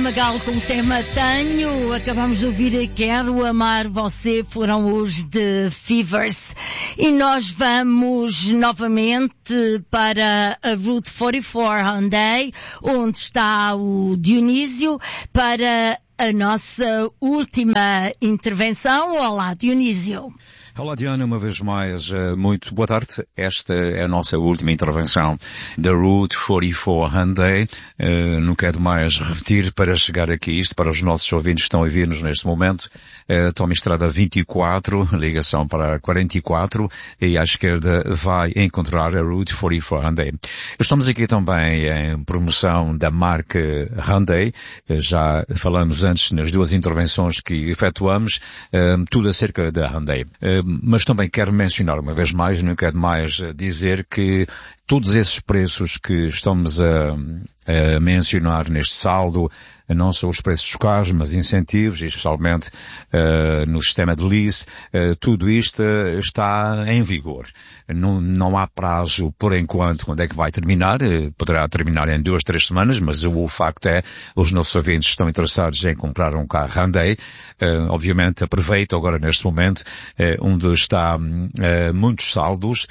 Magal com o tema Tenho. Acabamos de ouvir Quero Amar Você, foram os The Fevers. E nós vamos novamente para a Route 44 Hyundai, onde está o Dionísio, para a nossa última intervenção. Olá, Dionísio. Olá, Diana, uma vez mais, muito boa tarde. Esta é a nossa última intervenção da Route 44 Hyundai. Não quero mais repetir para chegar aqui isto para os nossos ouvintes que estão a ouvir-nos neste momento. Toma estrada 24, ligação para 44 e à esquerda vai encontrar a Route 44 Hyundai. Estamos aqui também em promoção da marca Hyundai. Já falamos antes nas duas intervenções que efetuamos, tudo acerca da Hyundai. Mas também quero mencionar uma vez mais, não quero mais dizer que todos esses preços que estamos a mencionar neste saldo, não são os preços dos carros, mas incentivos, e especialmente no sistema de lease, tudo isto está em vigor. Não há prazo, por enquanto, quando é que vai terminar. Poderá terminar em 2, 3 semanas, mas o facto é, os nossos ouvintes estão interessados em comprar um carro Hyundai. Obviamente, aproveito agora neste momento, onde está muitos saldos,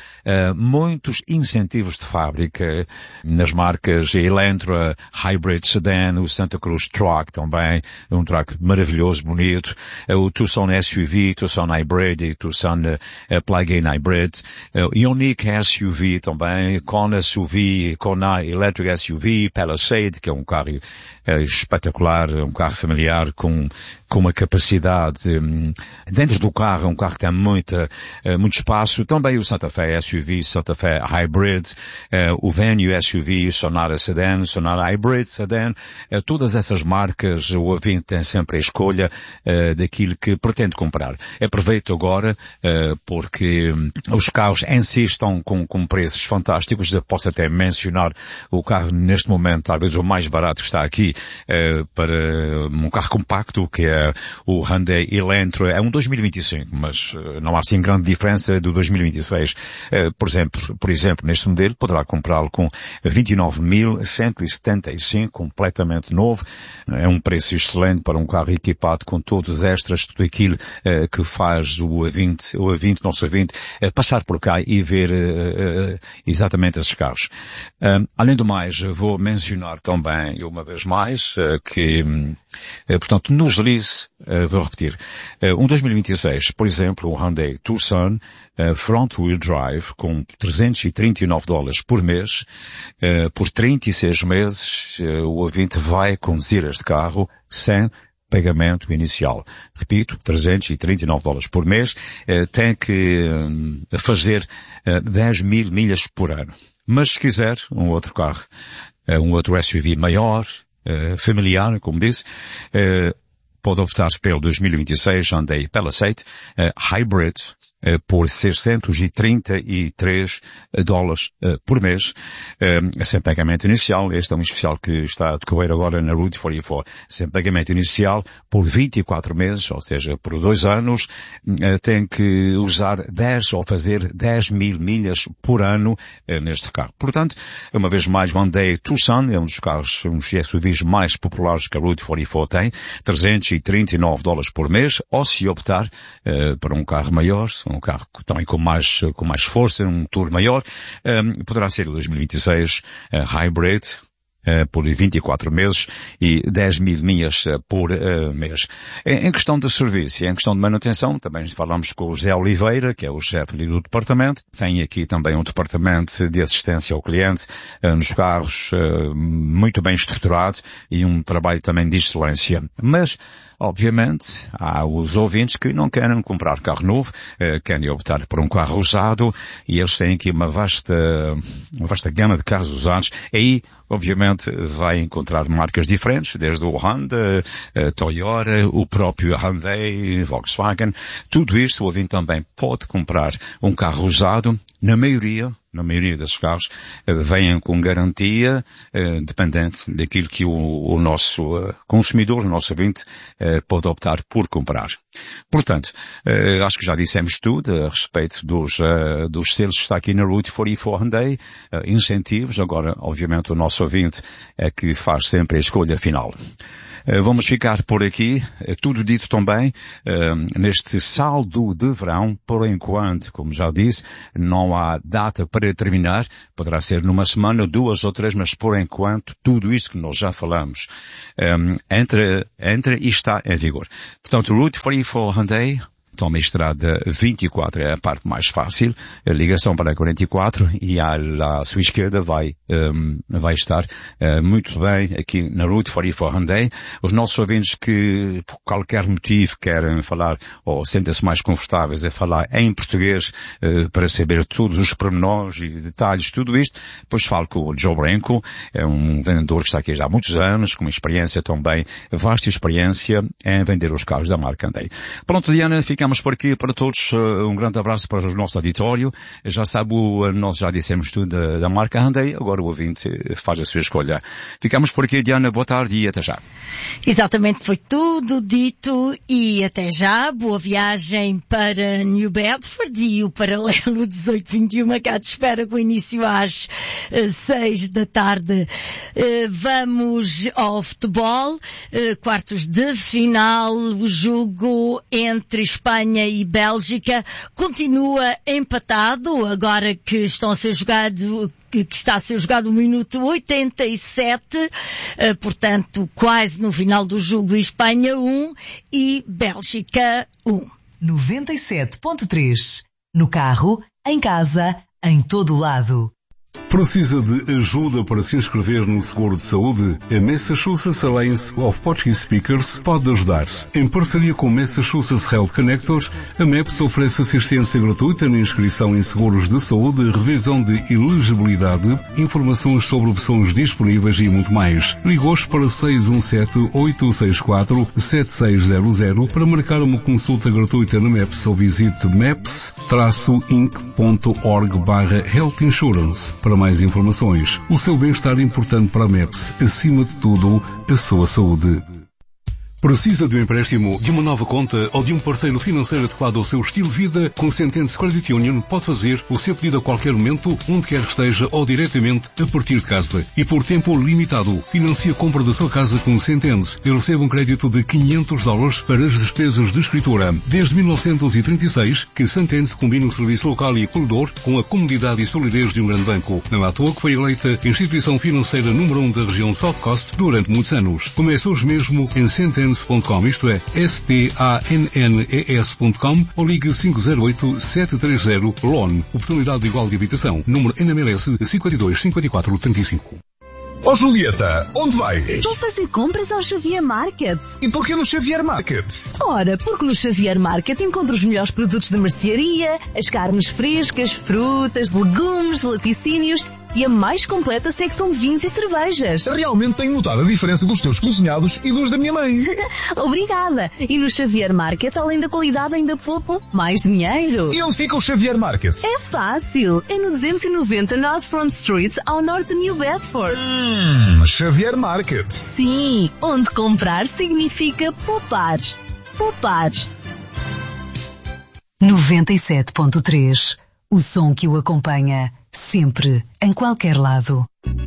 muitos incentivos de fábrica nas marcas Elantra, Hybrid Sedan, o Santa Cruz Truck também, um truck maravilhoso, bonito, o Tucson SUV, Tucson Hybrid e Tucson Plug-in Hybrid, Ioniq SUV também, Kona SUV, Kona Electric SUV, Palisade, que é um carro espetacular, um carro familiar com uma capacidade dentro do carro, um carro que tem muito espaço. Também o Santa Fe SUV, Santa Fe Hybrid, o Venue SUV, Sonata Sedan, Sonata Hybrid Sedan, todas essas marcas, o ouvinte tem sempre a escolha daquilo que pretende comprar. Aproveito agora porque os carros em si estão com preços fantásticos. Eu posso até mencionar o carro neste momento, talvez o mais barato que está aqui, para um carro compacto, que é o Hyundai Elantra. É um 2025, mas não há assim grande diferença do 2026. Por exemplo, neste modelo poderá comprá-lo com 29.175, completamente novo. É um preço excelente para um carro equipado com todos os extras, tudo aquilo que faz o nosso ouvinte, passar por cá e ver exatamente esses carros. Além do mais, vou mencionar também, uma vez mais, que, portanto, nos lease, vou repetir, um 2026, por exemplo, o Hyundai Tucson, front wheel drive, com $339 por mês, por 36 meses, o ouvinte vai conduzir este carro sem pagamento inicial. Repito, $339 por mês, tem que fazer 10.000 milhas por ano. Mas se quiser um outro carro, um outro SUV maior, familiar, como disse, pode optar pelo 2026 Hyundai Palisade Hybrid por $633 por mês, sem pagamento inicial. Este é um especial que está a decorrer agora na Route 44. Sem pagamento inicial por 24 meses, ou seja, por 2 anos, tem que usar 10 ou fazer 10.000 milhas por ano neste carro. Portanto, uma vez mais, o Hyundai Tucson é um dos carros, um dos SUVs mais populares que a Route 44 tem, $339 por mês, ou se optar para um carro maior, um carro também com mais força, um motor maior, poderá ser o 2026 Hybrid, por 24 meses e 10.000 milhas por mês. Em questão de serviço e em questão de manutenção, também falamos com o José Oliveira, que é o chefe do departamento. Tem aqui também um departamento de assistência ao cliente nos carros, muito bem estruturado, e um trabalho também de excelência. Mas, obviamente, há os ouvintes que não querem comprar carro novo, querem optar por um carro usado, e eles têm aqui uma vasta gama de carros usados. Aí, obviamente, vai encontrar marcas diferentes, desde o Honda, Toyota, o próprio Hyundai, Volkswagen. Tudo isto o ouvinte também pode comprar um carro usado, na maioria na maioria desses carros, vêm com garantia dependente daquilo que o nosso consumidor, o nosso ouvinte, pode optar por comprar. Portanto, acho que já dissemos tudo a respeito dos selos que está aqui na Route 44 Hyundai, incentivos. Agora, obviamente, o nosso ouvinte é que faz sempre a escolha final. Vamos ficar por aqui, tudo dito também, neste saldo de verão. Por enquanto, como já disse, não há data para terminar, poderá ser numa semana, 2 ou 3, mas por enquanto, tudo isso que nós já falamos, entra e está em vigor. Portanto, Route 44 Hyundai, toma a estrada 24, é a parte mais fácil, a ligação para a 44, e à sua esquerda vai estar muito bem aqui na Route 44 Hyundai. Os nossos ouvintes que, por qualquer motivo, querem falar ou sentem-se mais confortáveis a falar em português para saber todos os pormenores e detalhes, tudo isto, pois falo com o Joe Branco, é um vendedor que está aqui já há muitos anos, com uma experiência também, vasta experiência em vender os carros da marca Hyundai. Pronto, Diana, ficamos por aqui para todos. Um grande abraço para o nosso auditório. Já sabe, nós já dissemos tudo da marca Hyundai, agora o ouvinte faz a sua escolha. Ficamos por aqui, Diana. Boa tarde e até já. Exatamente, foi tudo dito e até já. Boa viagem para New Bedford e o paralelo 1821 cá te espera com início às 6 da tarde. Vamos ao futebol, quartos de final, o jogo entre Espanha e Bélgica continua empatado, agora que está a ser jogado o minuto 87, portanto, quase no final do jogo, Espanha 1 e Bélgica 1. 97.3. No carro, em casa, em todo lado. Precisa de ajuda para se inscrever no seguro de saúde? A Massachusetts Alliance of Portuguese Speakers pode ajudar. Em parceria com Massachusetts Health Connectors, a MAPS oferece assistência gratuita na inscrição em seguros de saúde, revisão de elegibilidade, informações sobre opções disponíveis e muito mais. Ligue-os para 617-864-7600 para marcar uma consulta gratuita na MAPS ou visite maps-inc.org/health insurance. Para mais informações, o seu bem-estar é importante para a MAPS. Acima de tudo, a sua saúde. Precisa de um empréstimo, de uma nova conta ou de um parceiro financeiro adequado ao seu estilo de vida? Com Sentence Credit Union pode fazer o seu pedido a qualquer momento, onde quer que esteja ou diretamente a partir de casa. E por tempo limitado, financia a compra da sua casa com Sentence e recebe um crédito de $500 para as despesas de escritura. Desde 1936, que Sentence combina o serviço local e acolhedor com a comodidade e solidez de um grande banco. Não é à toa que foi eleita instituição financeira número 1 da região South Coast durante muitos anos. Comece hoje mesmo em Sentence.com, isto é, STANNES.com, ou ligue 508-730-LOAN. Oportunidade igual de habitação. Número NMLS 525435. Ó Julieta, onde vai? Vou fazer compras ao Xavier Market. E porquê no Xavier Market? Ora, porque no Xavier Market encontro os melhores produtos de mercearia, as carnes frescas, frutas, legumes, laticínios e a mais completa secção de vinhos e cervejas. Realmente tenho notado a diferença dos teus cozinhados e dos da minha mãe. Obrigada. E no Xavier Market, além da qualidade, ainda poupo mais dinheiro. E onde fica o Xavier Market? É fácil. É no 290 North Front Street, ao norte de New Bedford. Xavier Market. Sim, onde comprar significa poupar. Poupar. 97.3. O som que o acompanha, sempre, em qualquer lado.